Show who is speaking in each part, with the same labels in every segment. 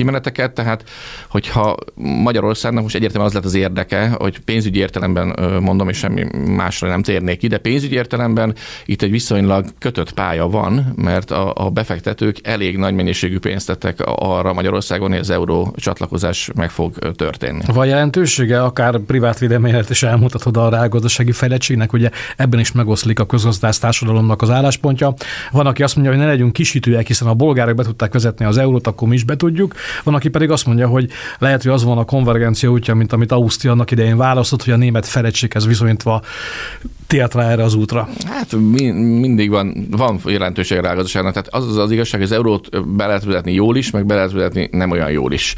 Speaker 1: kimeneteket, tehát hogyha Magyarországnak most egyértelműen az lett az érdeke, hogy pénzügyi értelemben mondom, és semmi másra nem térnék ki, de pénzügyi értelemben itt egy viszonylag kötött pálya van, mert a befektetők elég nagy mennyiségű pénzt tettek arra Magyarországon, hogy az euró csatlakozás meg fog történni.
Speaker 2: Van jelentősége, akár privátvédelmélet is elmutatod a reálgazdasági fejlettségnek, ugye ebben is megoszlik a közgazdász társadalomnak az álláspontja. Van, aki azt mondja, hogy ne legyünk kisütőek, hiszen a bolgárok be tudták vezetni az eurót, akkor mi is be tudjuk. Van, aki pedig azt mondja, hogy lehet, hogy az van a konvergencia útja, mint amit Ausztria annak idején választott, hogy a német fejlettséghez viszonyítva tért rá erre az útra. Hát
Speaker 1: mindig van jelentőség a reálgazdaságnak. Tehát az igazság, hogy az eurót be lehet vezetni jól is, meg be lehet vezetni nem olyan jól is.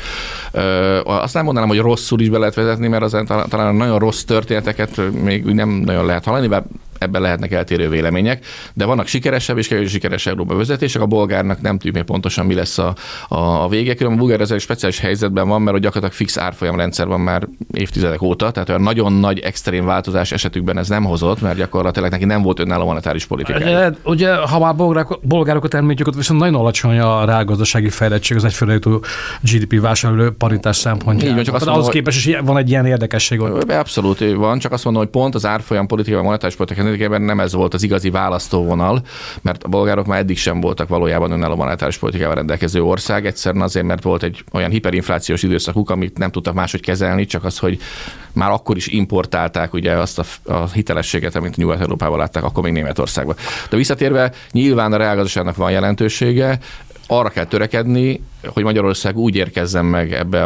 Speaker 1: Azt nem mondanám, hogy rosszul is be lehet vezetni, mert az talán nagyon rossz történeteket még nem nagyon lehet hallani, bár ebben lehetnek eltérő vélemények, de vannak sikeresebb és kevésbé sikeres Európa vezetések. A bolgárnak nem tudjuk még pontosan, mi lesz a vége. Különben a bulgár ez egy speciális helyzetben van, mert gyakorlatilag fix árfolyamrendszer van már évtizedek óta, tehát olyan nagyon nagy extrém változás esetükben ez nem hozott, mert gyakorlatilag neki nem volt önálló monetáris politikája.
Speaker 2: Ugye, ha már bolgárokat említjük, ott viszont nagyon alacsony a reálgazdasági fejlettség, az egyfőre jutó GDP vásárló paritás szempontjából. Így van, csak ahhoz képest is van egy ilyen érdekesség.
Speaker 1: Abszolút van, csak azt mondom, hogy pont az árfolyam politikában, monetáris politikában nem ez volt az igazi választóvonal, mert a bolgárok már eddig sem voltak valójában önálló monetáris politikával rendelkező ország, egyszerűen azért, mert volt egy olyan hiperinflációs időszakuk, amit nem tudtak máshogy kezelni, csak az, hogy már akkor is importálták ugye azt a hitelességet, amit Nyugat-Európában látták, akkor még Németországban. De visszatérve, nyilván a reálgazdaságnak van jelentősége, arra kell törekedni, hogy Magyarország úgy érkezzen meg ebbe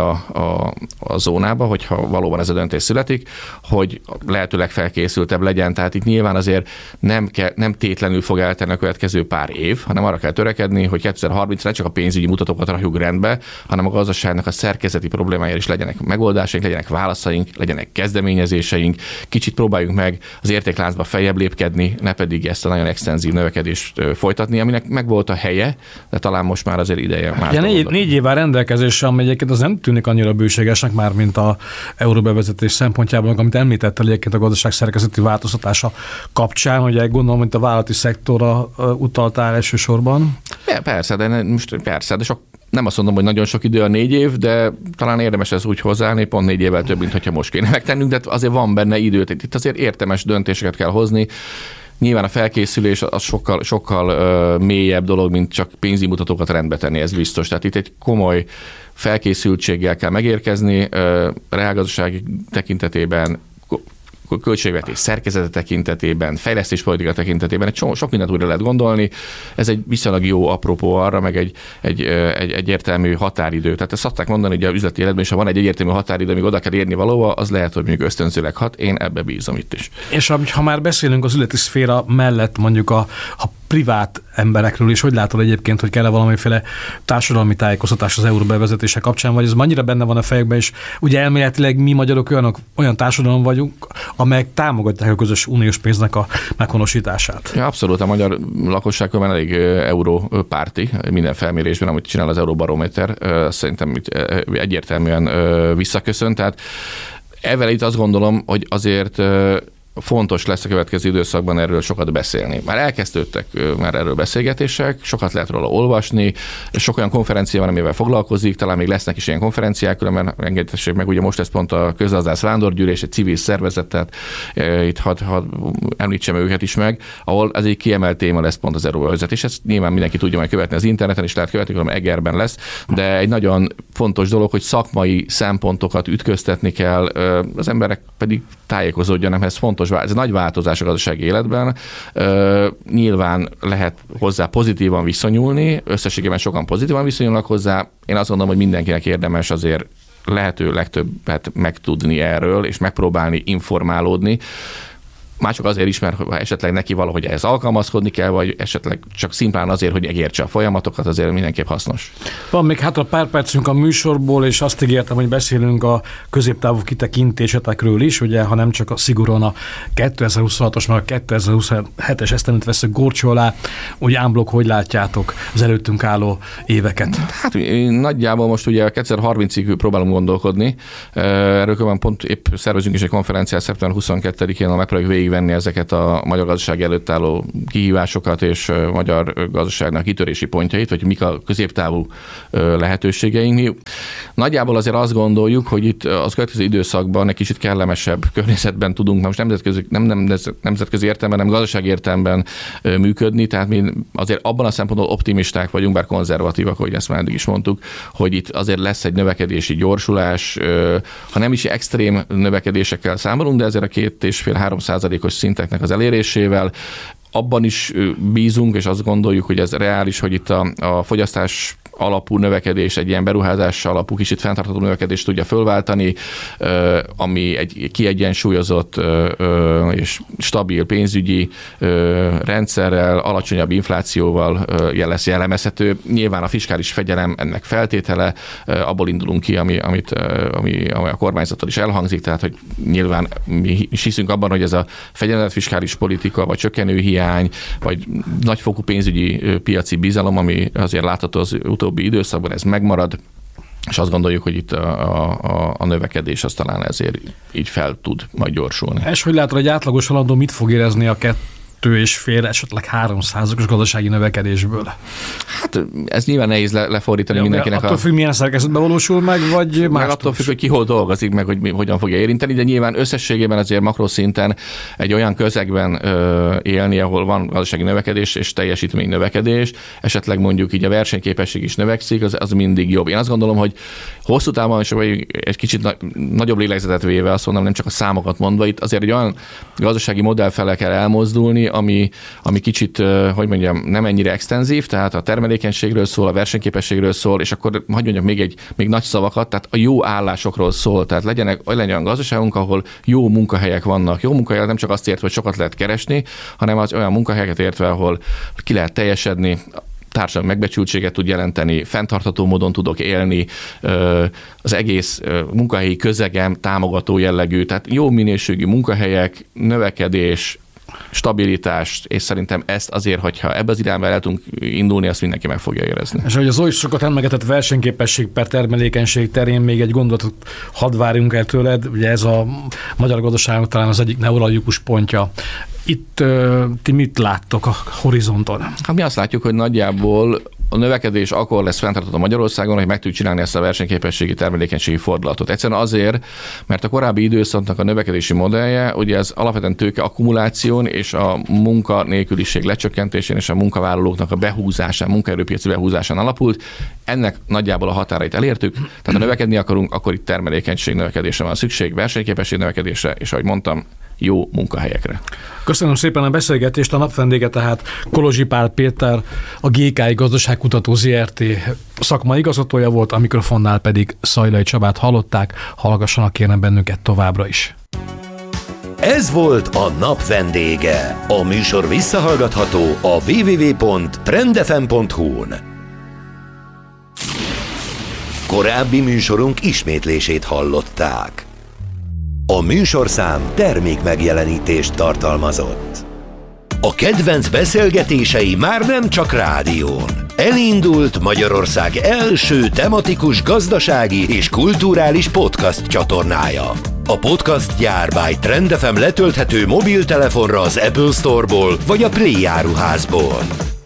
Speaker 1: a zónába, hogyha valóban ez a döntés születik, hogy lehetőleg felkészültebb legyen. Tehát itt nyilván azért nem tétlenül fog eltenni a következő pár év, hanem arra kell törekedni, hogy 2030 ne csak a pénzügyi mutatókat rakjuk rendbe, hanem a gazdaságnak a szerkezeti problémájára is legyenek megoldásaink, legyenek válaszaink, legyenek kezdeményezéseink, kicsit próbáljuk meg az értékláncba feljebb lépkedni, ne pedig ezt a nagyon extenzív növekedést folytatni, aminek megvolt a helye, de talán most már azért ideje már.
Speaker 2: 4 év áll rendelkezésre, amely egyébként az nem tűnik annyira bőségesnek már, mint a euróbevezetés szempontjából, amit említettel egyébként a gazdaság szerkezeti változtatása kapcsán, hogy gondolom, hogy a vállalati szektorra utaltál elsősorban.
Speaker 1: Persze, de sok. Nem azt mondom, hogy nagyon sok idő a 4 év, de talán érdemes ez úgy hozzáállni, pont 4 évvel több, mint hogyha most kéne megtennünk, de azért van benne időt. Itt azért értelmes döntéseket kell hozni. Nyilván a felkészülés az sokkal mélyebb dolog, mint csak pénzügyi mutatókat rendbe tenni, ez biztos. Tehát itt egy komoly felkészültséggel kell megérkezni, reálgazdasági tekintetében, költségvetés szerkezete tekintetében, fejlesztéspolitika tekintetében, sok mindent újra lehet gondolni. Ez egy viszonylag jó apropó arra, meg egy egyértelmű határidő. Tehát ezt szokták mondani, hogy az üzleti életben is, ha van egy egyértelmű határidő, amíg oda kell érni valóva, az lehet, hogy mondjuk ösztönzőleg hat. Én ebbe bízom itt is.
Speaker 2: És ha már beszélünk az üzleti szféra mellett mondjuk a privát emberekről is, hogy látod egyébként, hogy kell-e valamiféle társadalmi tájékoztatás az euró bevezetése kapcsán, vagy ez annyira benne van a fejekben, és ugye elméletileg mi magyarok olyan társadalom vagyunk, amelyek támogatják a közös uniós pénznek a meghonosítását.
Speaker 1: Ja, abszolút, a magyar lakosság elég európárti minden felmérésben, amit csinál az Euróbarométer, szerintem egyértelműen visszaköszön, tehát ezzel itt azt gondolom, hogy azért fontos lesz a következő időszakban erről sokat beszélni. Már elkezdődtek már erről beszélgetések, sokat lehet róla olvasni, sok olyan konferencia van, amivel foglalkozik, talán még lesznek is ilyen konferenciák, különben engedhessék meg, ugye most ez pont a közgazdász vándorgyűlés, egy civil szervezet, tehát itt hadd említsem őket is meg, ahol ez egy kiemelt téma lesz pont az euróvezetés. Ezt nyilván mindenki tudja majd követni az interneten, és lehet követni, hogy Egerben lesz, de egy nagyon fontos dolog, hogy szakmai szempontokat ütköztetni kell, az emberek pedig tájékozódjanak, ez fontos. Ez nagy változás a gazdasági életben. Nyilván lehet hozzá pozitívan viszonyulni, összességében sokan pozitívan viszonyulnak hozzá. Én azt gondolom, hogy mindenkinek érdemes azért lehető legtöbbet megtudni erről, és megpróbálni informálódni. Már csak azért is, mert ha esetleg neki valahogy ehhez alkalmazkodni kell, vagy esetleg csak szimplán azért, hogy megértse a folyamatokat, azért mindenképp hasznos.
Speaker 2: Van még hátra pár percünk a műsorból, és azt ígértem, hogy beszélünk a középtávú kitekintésetekről is, ugye, ha nem csak a szigorúan a 2026-os, meg a 2027-es esztendőt veszünk górcső alá, úgy ámblok, hogy látjátok az előttünk álló éveket?
Speaker 1: Hát nagyjából most ugye 2030-ig próbálunk gondolkodni. Erről pont épp szervezünk is egy konferenciát szeptember 22-én, megpróbáljuk végigvenni ezeket a magyar gazdaság előtt álló kihívásokat és magyar gazdaságnak kitörési pontjait, vagy mik a középtávú lehetőségeink. Nagyjából azért azt gondoljuk, hogy itt az következő időszakban egy kicsit kellemesebb környezetben tudunk most nemzetközi értelemben, nem gazdasági értelemben működni, tehát mi azért abban a szempontból optimisták vagyunk, bár konzervatívak, ahogy ezt már eddig is mondtuk, hogy itt azért lesz egy növekedési gyorsulás, ha nem is extrém növekedésekkel számolunk, de ezért a 2,5-3%-os szinteknek az elérésével abban is bízunk, és azt gondoljuk, hogy ez reális, hogy itt a fogyasztás alapú növekedés, egy ilyen beruházás alapú, kicsit fenntartható növekedést tudja fölváltani, ami egy kiegyensúlyozott és stabil pénzügyi rendszerrel, alacsonyabb inflációval lesz jellemezhető. Nyilván a fiskális fegyelem ennek feltétele, abból indulunk ki, ami a kormányzattól is elhangzik, tehát hogy nyilván mi is hiszünk abban, hogy ez a fegyelmezett fiskális politika, vagy csökkenő hiány, vagy nagyfokú pénzügyi piaci bizalom, ami azért látható az utóbbi időszakban, ez megmarad, és azt gondoljuk, hogy itt a növekedés az talán ezért így fel tud majd gyorsulni. És
Speaker 2: hogy látod, egy átlagos halandó mit fog érezni a 2,5, esetleg 3%-os gazdasági növekedésből?
Speaker 1: Hát ez nyilván nehéz lefordítani mindenkinek.
Speaker 2: Attól függ, milyen szerkezetben valósul meg, vagy más?
Speaker 1: Attól függ, hogy ki hol dolgozik, meg hogy hogyan fogja érinteni, de nyilván összességében azért makroszinten egy olyan közegben élni, ahol van gazdasági növekedés és teljesítmény növekedés, esetleg mondjuk így a versenyképesség is növekszik, az mindig jobb. Én azt gondolom, hogy hosszú távon is egy kicsit nagyobb lélegzetet véve, azt mondom, nem csak a számokat mondva, itt azért egy olyan gazdasági modell fele kell elmozdulni, ami kicsit, hogy mondjam, nem ennyire extenzív, tehát a termelékenységről szól, a versenyképességről szól, és akkor, hogy mondjam, még nagy szavakat, tehát a jó állásokról szól, tehát legyen olyan gazdaságunk, ahol jó munkahelyek vannak. Jó munkahelyek nem csak azt értve, hogy sokat lehet keresni, hanem az olyan munkahelyeket értve, ahol ki lehet teljesedni, társadalmi megbecsültséget tud jelenteni, fenntartható módon tudok élni, az egész munkahelyi közegem támogató jellegű, tehát jó minőségű munkahelyek, növekedés, stabilitást, és szerintem ezt azért, hogyha ebbe az irányba el tudunk indulni, azt mindenki meg fogja érezni. És
Speaker 2: hogy az oly sokat emlegetett versenyképesség per termelékenység terén még egy gondolatot hadd várjunk el tőled, ugye ez a magyar gazdaságnak talán az egyik neuralgikus pontja. Itt ti mit láttok a horizonton?
Speaker 1: Hát mi azt látjuk, hogy nagyjából a növekedés akkor lesz fenntartható Magyarországon, hogy meg tudjuk csinálni ezt a versenyképességi, termelékenységi fordulatot. Egyszerűen azért, mert a korábbi időszaknak a növekedési modellje, ugye ez alapvetően tőke akkumuláción és a munkanélküliség lecsökkentésén és a munkavállalóknak a behúzásán, munkaerőpiaci behúzásán alapult. Ennek nagyjából a határait elértük, tehát ha növekedni akarunk, akkor itt termelékenység növekedésre van szükség, versenyképesség növekedésre, és ahogy mondtam, jó munkahelyekre.
Speaker 2: Köszönöm szépen a beszélgetést, a napvendége tehát Kolozsi Pál Péter, a GKI Gazdaságkutató ZRT szakmai igazgatója volt, a mikrofonnál pedig Szajlai Csabát hallották, hallgassanak kérem bennünket továbbra is.
Speaker 3: Ez volt a napvendége. A műsor visszahallgatható a www.trendfm.hu-n. Korábbi műsorunk ismétlését hallották. A műsorszám termékmegjelenítést tartalmazott. A kedvenc beszélgetései már nem csak rádión. Elindult Magyarország első tematikus gazdasági és kulturális podcast csatornája. A podcast gyár by Trend FM letölthető mobiltelefonra az Apple Store-ból vagy a Play áruházból.